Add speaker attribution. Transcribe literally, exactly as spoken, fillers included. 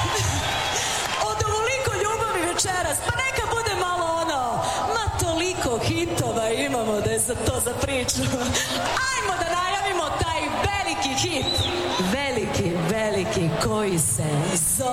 Speaker 1: od ovoliko ljubavi večeras, pa neka bude malo ono, ma toliko hitova imamo da je za to za priču. Ajmo da najavimo taj veliki hit, veliki, veliki, koji se zove